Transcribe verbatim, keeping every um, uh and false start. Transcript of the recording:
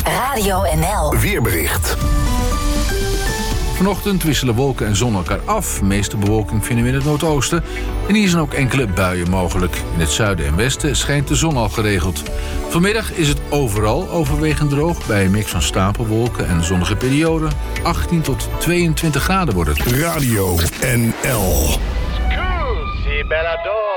Radio N L. Weerbericht. Vanochtend wisselen wolken en zon elkaar af. De meeste bewolking vinden we in het noordoosten. En hier zijn ook enkele buien mogelijk. In het zuiden en westen schijnt de zon al geregeld. Vanmiddag is het overal overwegend droog. Bij een mix van stapelwolken en zonnige perioden. achttien tot tweeëntwintig graden wordt het. Radio N L. Scusi, Belladonna.